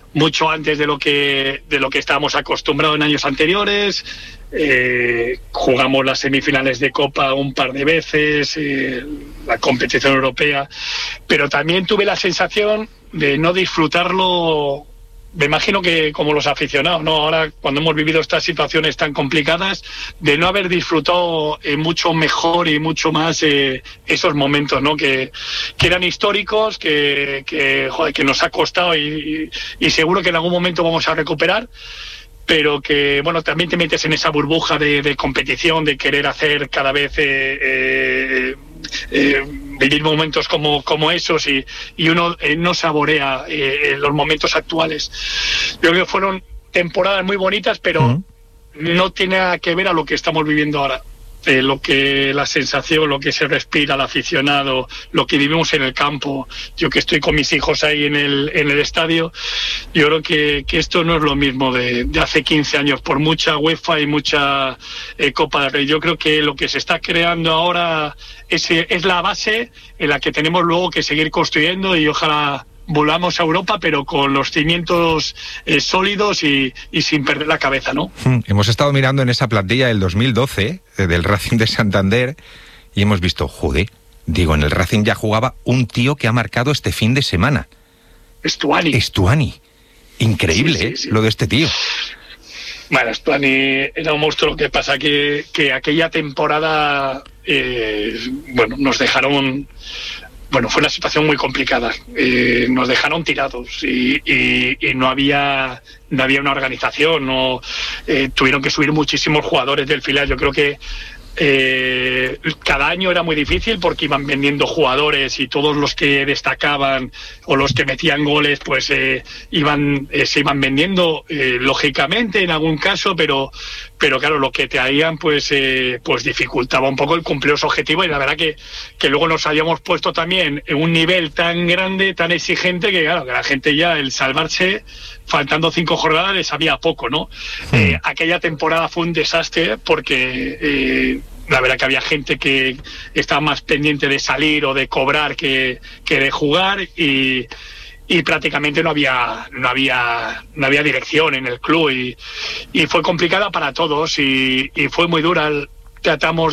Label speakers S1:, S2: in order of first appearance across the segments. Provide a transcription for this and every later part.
S1: mucho antes de lo que estábamos acostumbrados en años anteriores. Jugamos las semifinales de Copa un par de veces, la competición europea, pero también tuve la sensación de no disfrutarlo. Me imagino que como los aficionados, ¿no? Ahora, cuando hemos vivido estas situaciones tan complicadas, de no haber disfrutado mucho mejor y mucho más esos momentos, ¿no? Que eran históricos, que nos ha costado y seguro que en algún momento vamos a recuperar, pero que, bueno, también te metes en esa burbuja de competición, de querer hacer cada vez vivir momentos como esos y uno no saborea los momentos actuales. Yo creo que fueron temporadas muy bonitas, pero no tiene nada que ver a lo que estamos viviendo ahora. Lo que la sensación, lo que se respira al aficionado, lo que vivimos en el campo. Yo que estoy con mis hijos ahí en el estadio, yo creo que esto no es lo mismo de hace 15 años, por mucha UEFA y mucha Copa del Rey. Yo creo que lo que se está creando ahora es la base en la que tenemos luego que seguir construyendo, y ojalá volvamos a Europa, pero con los cimientos sólidos y sin perder la cabeza, ¿no?
S2: Hemos estado mirando en esa plantilla del 2012 del Racing de Santander y hemos visto, joder, digo, en el Racing ya jugaba un tío que ha marcado este fin de semana. Estuani. Increíble, sí. Lo de este tío.
S1: Bueno, Estuani era un monstruo. Lo que pasa que aquella temporada, nos dejaron... Bueno, fue una situación muy complicada. Nos dejaron tirados y no había una organización. Tuvieron que subir muchísimos jugadores del filial. Yo creo que cada año era muy difícil porque iban vendiendo jugadores y todos los que destacaban o los que metían goles pues se iban vendiendo, lógicamente en algún caso, pero claro, lo que traían pues dificultaba un poco el cumplir los objetivos, y la verdad que luego nos habíamos puesto también en un nivel tan grande, tan exigente, que claro, que la gente ya, el salvarse faltando 5 jornadas, les sabía poco, ¿no? Aquella temporada fue un desastre porque la verdad que había gente que estaba más pendiente de salir o de cobrar que de jugar, y prácticamente no había dirección en el club, y fue complicada para todos y fue muy dura. Tratamos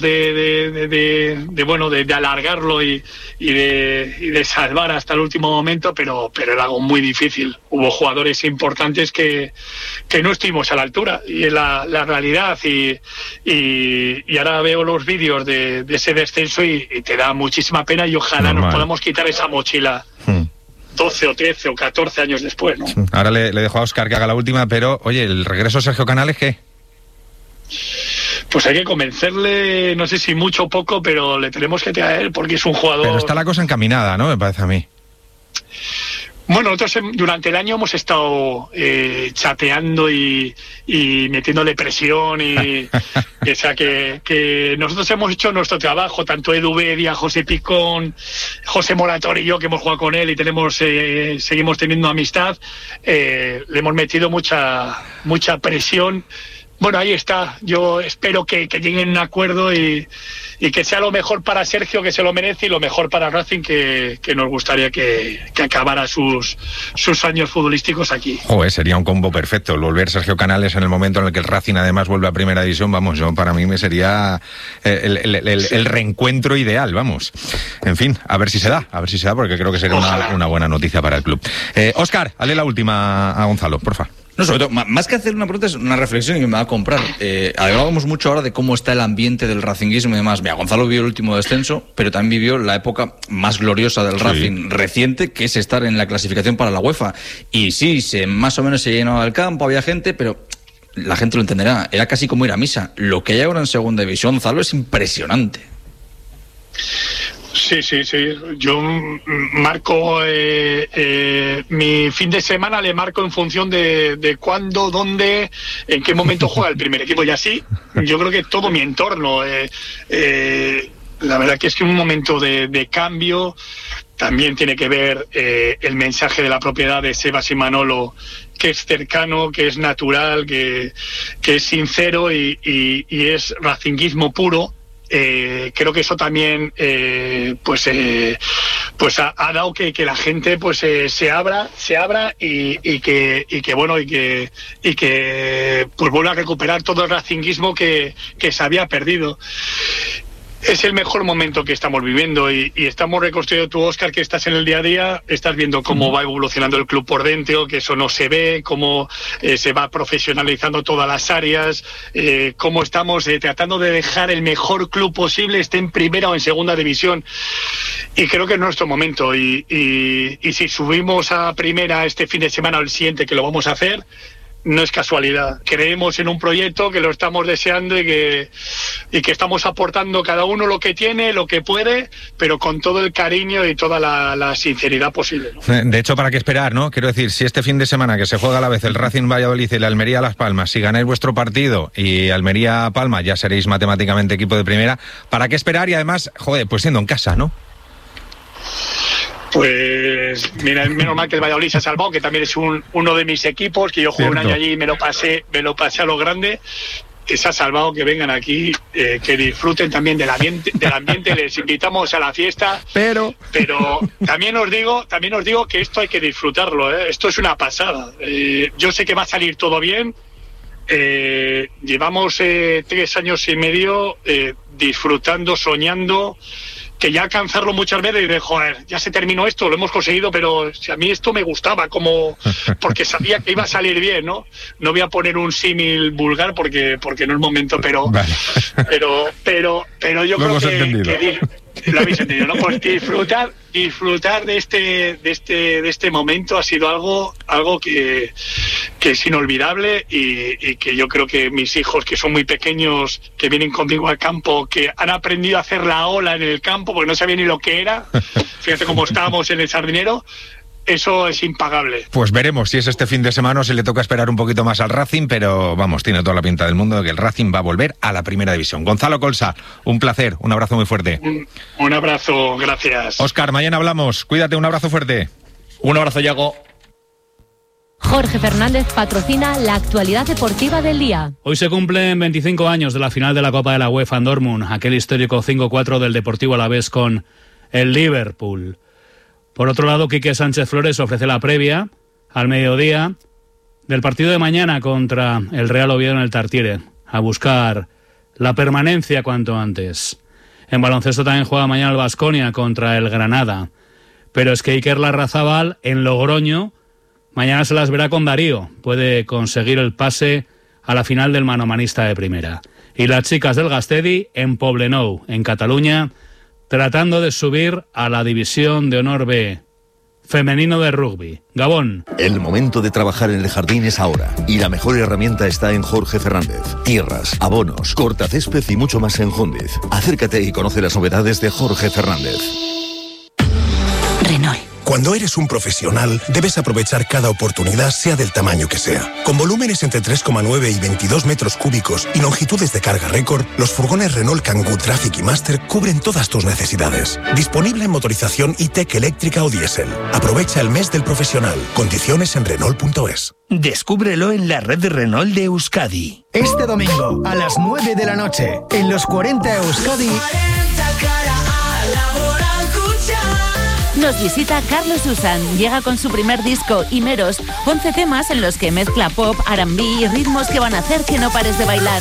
S1: de alargarlo y de salvar hasta el último momento, pero era algo muy difícil. Hubo jugadores importantes que no estuvimos a la altura, y es la realidad, y ahora veo los vídeos de ese descenso y te da muchísima pena, y ojalá nos podamos quitar esa mochila 12 o 13 o 14 años después, ¿no?
S2: Ahora le dejo a Óscar que haga la última, pero oye, ¿el regreso de Sergio Canales qué?
S1: Pues hay que convencerle, no sé si mucho o poco, pero le tenemos que traer porque es un jugador...
S2: Pero está la cosa encaminada, ¿no? Me parece a mí.
S1: Bueno, nosotros durante el año hemos estado chateando y metiéndole presión, o sea que nosotros hemos hecho nuestro trabajo, tanto Edu Bedia, José Picón, José Morator y yo, que hemos jugado con él y seguimos teniendo amistad. Le hemos metido mucha presión. Bueno, ahí está. Yo espero que lleguen a un acuerdo y que sea lo mejor para Sergio, que se lo merece, y lo mejor para Racing, que nos gustaría que acabara sus años futbolísticos aquí.
S2: Joder, sería un combo perfecto. El volver Sergio Canales en el momento en el que el Racing además vuelve a Primera División, vamos, para mí me sería el reencuentro ideal, vamos. En fin, a ver si se da, porque creo que sería una buena noticia para el club. Óscar, hazle la última a Gonzalo, porfa.
S3: No, sobre todo, más que hacer una pregunta, es una reflexión que me va a comprar. Hablábamos mucho ahora de cómo está el ambiente del racinguismo y demás. Mira, Gonzalo vivió el último descenso, pero también vivió la época más gloriosa del Racing reciente, que es estar en la clasificación para la UEFA. Y sí, más o menos se llenaba el campo, había gente, pero la gente lo entenderá. Era casi como ir a misa. Lo que hay ahora en Segunda División, Gonzalo, es impresionante.
S1: Sí. Yo marco mi fin de semana, le marco en función de cuándo, dónde, en qué momento juega el primer equipo, y así yo creo que todo mi entorno. La verdad que es que un momento de cambio. También tiene que ver el mensaje de la propiedad de Sebas y Manolo, que es cercano, que es natural, que es sincero y es racinguismo puro. creo que eso también pues ha dado que la gente pues se abra y que pues vuelva a recuperar todo el racinguismo que se había perdido. Es el mejor momento que estamos viviendo y estamos reconstruyendo. Tú, Óscar, que estás en el día a día, estás viendo cómo va evolucionando el club por dentro, que eso no se ve, cómo se va profesionalizando todas las áreas, cómo estamos tratando de dejar el mejor club posible, esté en primera o en segunda división. Y creo que es nuestro momento. Y si subimos a primera este fin de semana o el siguiente, que lo vamos a hacer, no es casualidad. Creemos en un proyecto que lo estamos deseando y que estamos aportando cada uno lo que tiene, lo que puede, pero con todo el cariño y toda la sinceridad posible, ¿no?
S2: De hecho, ¿para qué esperar, no? Quiero decir, si este fin de semana que se juega a la vez el Racing Valladolid y la Almería Las Palmas, si ganáis vuestro partido y Almería Palma ya seréis matemáticamente equipo de primera, ¿para qué esperar? Y además, joder, pues siendo en casa, ¿no?
S1: Pues mira, menos mal que el Valladolid se ha salvado, que también es uno de mis equipos, que yo jugué un año allí y me lo pasé a lo grande. Que se ha salvado, que vengan aquí, que disfruten también del ambiente, les invitamos a la fiesta, pero también os digo que esto hay que disfrutarlo, esto es una pasada. Yo sé que va a salir todo bien. Llevamos 3 años y medio disfrutando, soñando, que ya alcanzarlo muchas veces y de joder, ya se terminó esto, lo hemos conseguido, pero si a mí esto me gustaba, porque sabía que iba a salir bien, ¿no? No voy a poner un símil vulgar porque no es momento, pero vale. pero yo creo que lo habéis entendido, ¿no? Pues disfrutar de este momento ha sido algo que es inolvidable y que yo creo que mis hijos, que son muy pequeños, que vienen conmigo al campo, que han aprendido a hacer la ola en el campo porque no sabían ni lo que era, fíjate cómo estábamos en el Sardinero. Eso es impagable.
S2: Pues veremos si es este fin de semana o si le toca esperar un poquito más al Racing, pero vamos, tiene toda la pinta del mundo de que el Racing va a volver a la primera división. Gonzalo Colsa, un placer, un abrazo muy fuerte.
S1: Un abrazo, gracias.
S2: Óscar, mañana hablamos, cuídate, un abrazo fuerte.
S3: Un abrazo, Yago.
S4: Jorge Fernández patrocina la actualidad deportiva del día.
S5: Hoy se cumplen 25 años de la final de la Copa de la UEFA en Dortmund, aquel histórico 5-4 del Deportivo Alavés con el Liverpool. Por otro lado, Quique Sánchez Flores ofrece la previa al mediodía del partido de mañana contra el Real Oviedo en el Tartiere, a buscar la permanencia cuanto antes. En baloncesto también juega mañana el Baskonia contra el Granada, pero es que Iker Larrazábal en Logroño mañana se las verá con Darío, puede conseguir el pase a la final del manomanista de primera. Y las chicas del Gastedi en Poblenou, en Cataluña, tratando de subir a la División de Honor B femenino de rugby. Gabón.
S6: El momento de trabajar en el jardín es ahora y la mejor herramienta está en Jorge Fernández. Tierras, abonos, cortacésped y mucho más en Jóndez. Acércate y conoce las novedades de Jorge Fernández.
S7: Renault. Cuando eres un profesional, debes aprovechar cada oportunidad, sea del tamaño que sea. Con volúmenes entre 3,9 y 22 metros cúbicos y longitudes de carga récord, los furgones Renault Kangoo Traffic y Master cubren todas tus necesidades. Disponible en motorización e-Tech eléctrica o diésel. Aprovecha el mes del profesional. Condiciones en Renault.es.
S8: Descúbrelo en la red Renault de Euskadi. Este domingo, a las 9 de la noche, en los 40 Euskadi...
S4: Nos visita Carlos Susan. Llega con su primer disco, Himeros, 11 temas en los que mezcla pop, R&B y ritmos que van a hacer que no pares de bailar.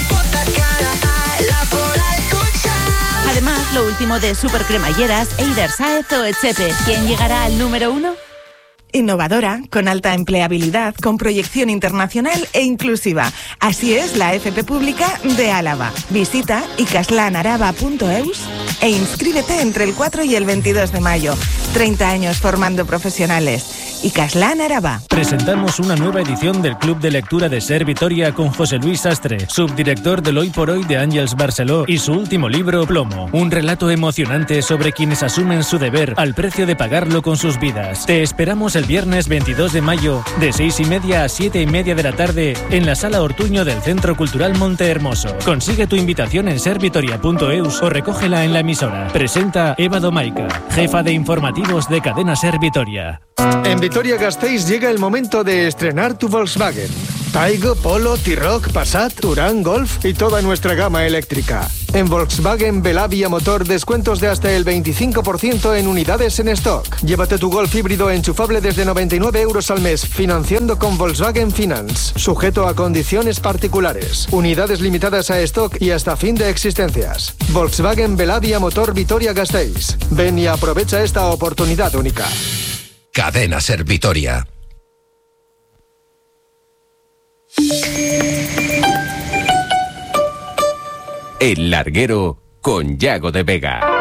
S4: Además, lo último de Super Cremalleras, Eider Sáez o Echepe. ¿Quién llegará al número 1?
S9: Innovadora, con alta empleabilidad, con proyección internacional e inclusiva. Así es la FP Pública de Álava. Visita icaslanarava.eus e inscríbete entre el 4 y el 22 de mayo. 30 años formando profesionales. Icaslan Araba.
S10: Presentamos una nueva edición del Club de Lectura de Ser Vitoria con José Luis Sastre, subdirector del Hoy por Hoy de Ángels Barceló, y su último libro, Plomo. Un relato emocionante sobre quienes asumen su deber al precio de pagarlo con sus vidas. Te esperamos el viernes 22 de mayo, de 6:30 a 7:30 de la tarde, en la Sala Ortuño del Centro Cultural Monte Hermoso. Consigue tu invitación en servitoria.eus o recógela en la emisora. Presenta Eva Domaica, jefa de informativos de Cadena Ser Vitoria.
S11: En Vitoria-Gasteiz llega el momento de estrenar tu Volkswagen. Taigo, Polo, T-Roc, Passat, Touran, Golf y toda nuestra gama eléctrica. En Volkswagen Belavia Motor, descuentos de hasta el 25% en unidades en stock. Llévate tu Golf híbrido enchufable desde 99 euros al mes, financiando con Volkswagen Finance. Sujeto a condiciones particulares. Unidades limitadas a stock y hasta fin de existencias. Volkswagen Belavia Motor Vitoria-Gasteiz. Ven y aprovecha esta oportunidad única.
S12: Cadena Ser Vitoria.
S13: El Larguero con Yago de Vega.